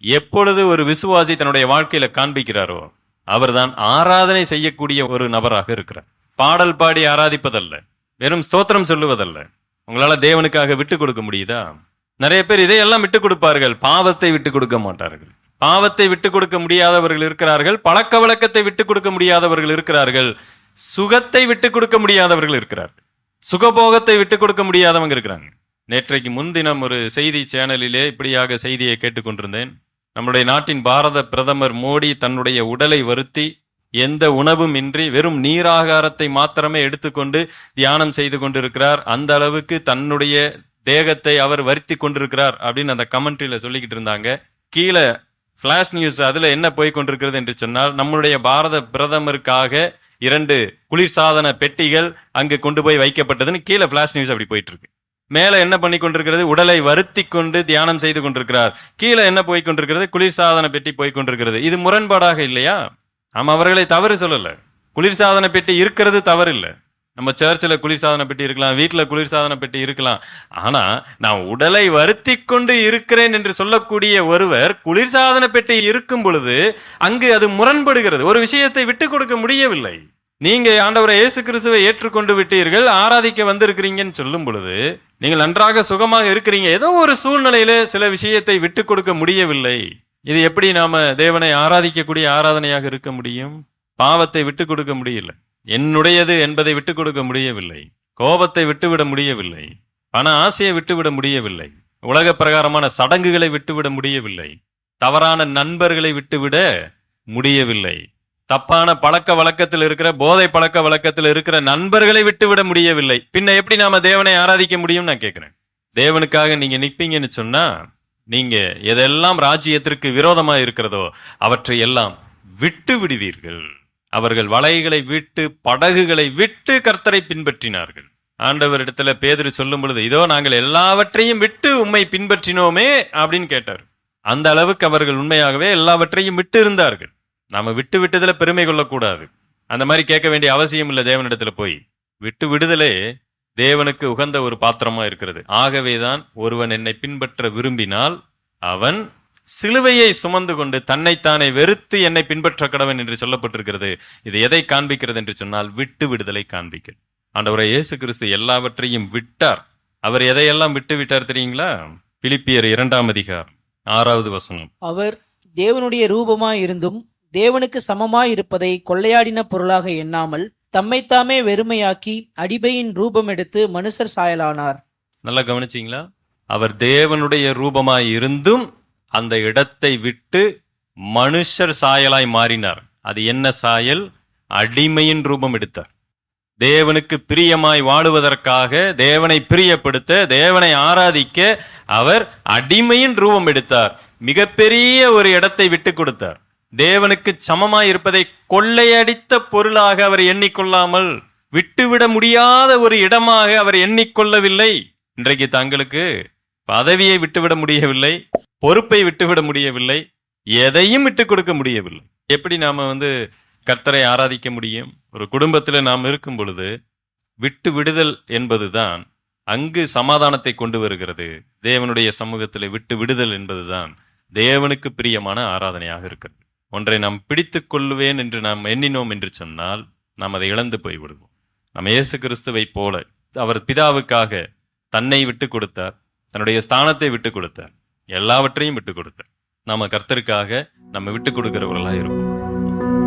எப்பொழுது ஒரு விசுவாசி தன்னுடைய வாழ்க்கையில காண்பிக்கிறாரோ அவர்தான் ஆராதனை செய்யக்கூடிய ஒரு நபராக இருக்கிறார். பாடல் பாடி ஆராதிப்பதல்ல, வெறும் ஸ்தோத்திரம் சொல்லுவதல்ல. உங்களால தேவனுக்காக விட்டு கொடுக்க முடியுதா? நிறைய பேர் இதையெல்லாம் விட்டு கொடுப்பார்கள், பாவத்தை விட்டு கொடுக்க மாட்டார்கள். பாவத்தை விட்டு கொடுக்க முடியாதவர்கள் இருக்கிறார்கள், பழக்க வழக்கத்தை விட்டு கொடுக்க முடியாதவர்கள் இருக்கிறார்கள், சுகத்தை விட்டு கொடுக்க முடியாதவர்கள் இருக்கிறார்கள், சுகபோகத்தை விட்டு கொடுக்க முடியாதவங்க இருக்கிறாங்க. நேற்றைக்கு முன்தினம் ஒரு செய்தி சேனலிலே இப்படியாக செய்தியை கேட்டுக்கொண்டிருந்தேன். நம்முடைய நாட்டின் பாரத பிரதமர் மோடி தன்னுடைய உடலை வருத்தி எந்த உணவும் இன்றி வெறும் நீராகாரத்தை மாத்திரமே எடுத்துக்கொண்டு தியானம் செய்து கொண்டிருக்கிறார். அந்த அளவுக்கு தன்னுடைய தேகத்தை அவர் வருத்தி கொண்டிருக்கிறார் அப்படின்னு அந்த கமெண்ட்ரியில சொல்லிக்கிட்டு இருந்தாங்க. கீழே பிளாஷ் நியூஸ் அதுல என்ன போய் கொண்டிருக்கிறது என்று சொன்னால், நம்முடைய பாரத பிரதமருக்காக 2 குளிர்சாதன பெட்டிகள் அங்கு கொண்டு போய் வைக்கப்பட்டதுன்னு கீழே பிளாஷ் நியூஸ் அப்படி போயிட்டு இருக்கு. மேல என்ன பண்ணி கொண்டிருக்கிறது, உடலை வருத்தி கொண்டு தியானம் செய்து கொண்டிருக்கிறார். கீழே என்ன போய் கொண்டிருக்கிறது, குளிர்சாதன பெட்டி போய் கொண்டிருக்கிறது. இது முரண்பாடாக இல்லையா? நம்ம அவர்களை தவறு சொல்லல, குளிர்சாதன பெட்டி இருக்கிறது தவறு இல்லை. நம்ம சர்ச்சில் குளிர்சாதன பெட்டி இருக்கலாம், வீட்டில் குளிர்சாதன பெட்டி இருக்கலாம். ஆனா நான் உடலை வருத்தி கொண்டு இருக்கிறேன் என்று சொல்லக்கூடிய ஒருவர் குளிர்சாதன பெட்டி இருக்கும் பொழுது அங்கு அது முரண்படுகிறது. ஒரு விஷயத்தை விட்டு கொடுக்க முடியவில்லை. நீங்க ஆண்டவரை இயேசு கிறிஸ்துவை ஏற்றுக்கொண்டு விட்டீர்கள், ஆராதிக்க வந்திருக்கிறீங்கன்னு சொல்லும் பொழுது நீங்கள் நன்றாக சுகமாக இருக்கிறீங்க. ஏதோ ஒரு சூழ்நிலையில சில விஷயத்தை விட்டு கொடுக்க முடியவில்லை. இது எப்படி நாம தேவனை ஆராதிக்கக்கூடிய ஆராதனையாக இருக்க முடியும்? பாவத்தை விட்டு கொடுக்க முடியல, என்னுடையது என்பதை விட்டு கொடுக்க முடியவில்லை, கோபத்தை விட்டுவிட முடியவில்லை, பண ஆசையை விட்டுவிட முடியவில்லை, உலக பிரகாரமான சடங்குகளை விட்டுவிட முடியவில்லை, தவறான நண்பர்களை விட்டுவிட முடியவில்லை, தப்பான பழக்க வழக்கத்தில் இருக்கிற போதை பழக்க வழக்கத்தில் இருக்கிற நண்பர்களை விட்டுவிட முடியவில்லை. பின்ன எப்படி நாம தேவனை ஆராதிக்க முடியும் நான் கேட்கிறேன். தேவனுக்காக நீங்க நிற்பீங்கன்னு சொன்னா, நீங்க எதெல்லாம் ராஜ்யத்திற்கு விரோதமா இருக்கிறதோ அவற்றை எல்லாம் விட்டு விடுவீர்கள். அவர்கள் வலைகளை விட்டு படகுகளை விட்டு கர்த்தரை பின்பற்றினார்கள். ஆண்டவரிடத்துல பேதுரு சொல்லும் பொழுது, இதோ நாங்கள் எல்லாவற்றையும் விட்டு உம்மை பின்பற்றினோமே அப்படின்னு கேட்டார். அந்த அளவுக்கு அவர்கள் உண்மையாகவே எல்லாவற்றையும் விட்டு இருந்தார்கள். நாம விட்டு விட்டதுல பெருமை கொள்ளக்கூடாது. அந்த மாதிரி கேட்க வேண்டிய அவசியம் இல்லை. தேவனிடத்துல போய் விட்டு விடுதலே தேவனுக்கு உகந்த ஒரு பாத்திரமா இருக்கிறது. ஆகவேதான் ஒருவன் என்னை பின்பற்ற விரும்பினால் அவன் சிலுவையை சுமந்து கொண்டு தன்னைத்தானே வெறுத்து என்னை பின்பற்ற கடவன் என்று சொல்லப்பட்டிருக்கிறது. இது எதை காண்பிக்கிறது என்று சொன்னால், விட்டு விடுதலை காண்பிக்கிறது. ஆண்டவரை இயேசு கிறிஸ்து எல்லாவற்றையும் விட்டார். அவர் எதையெல்லாம் விட்டு விட்டார் தெரியுங்களா? பிலிப்பியர் 2ஆம் அதிகாரம் 6வது வசனம். அவர் தேவனுடைய ரூபமாய் இருந்தும் தேவனுக்கு சமமாய் இருப்பதை கொள்ளையாடின பொருளாக எண்ணாமல் தம்மைத்தாமே வெறுமையாக்கி அடிபையின் ரூபம் எடுத்து மனுஷர் சாயலானார். நல்லா கவனிச்சிங்களா? அவர் தேவனுடைய ரூபமாய் இருந்தும் அந்த இடத்தை விட்டு மனுஷர் சாயலாய் மாறினார். அது என்ன சாயல்? அடிமையின் ரூபம் எடுத்தார். தேவனுக்கு பிரியமாய் வாழுவதற்காக, தேவனை பிரியப்படுத்த, தேவனை ஆராதிக்க அவர் அடிமையின் ரூபம் எடுத்தார். மிகப்பெரிய ஒரு இடத்தை விட்டு கொடுத்தார். தேவனுக்கு சமமாய் இருப்பதை கொள்ளையடித்த பொருளாக அவர் எண்ணிக்கொள்ளாமல், விட்டுவிட முடியாத ஒரு இடமாக அவர் எண்ணிக்கொள்ளவில்லை. இன்றைக்கு தங்களுக்கு பதவியை விட்டுவிட முடியவில்லை, பொறுப்பை விட்டுவிட முடியவில்லை, எதையும் விட்டு கொடுக்க முடியவில்லை. எப்படி நாம கர்த்தரை ஆராதிக்க முடியும்? ஒரு குடும்பத்தில் நாம் இருக்கும் பொழுது விட்டு விடுதல் என்பதுதான் அங்கு சமாதானத்தை கொண்டு வருகிறது. தேவனுடைய சமூகத்தில் விட்டு விடுதல் என்பதுதான் தேவனுக்கு பிரியமான ஆராதனையாக இருக்கிறது. ஒன்றை நாம் பிடித்து கொள்ளுவேன் என்று நாம் எண்ணினோம் என்று சொன்னால் நாம் அதை இழந்து போய்விடுவோம். நம்ம இயேசு கிறிஸ்துவை போல அவர் பிதாவுக்காக தன்னை விட்டு கொடுத்தார், தன்னுடைய ஸ்தானத்தை விட்டு கொடுத்தார், எல்லாவற்றையும் விட்டு கொடுத்தார். நாம கர்த்தருக்காக நம்ம விட்டு கொடுக்கிறவர்களா இருப்போம்.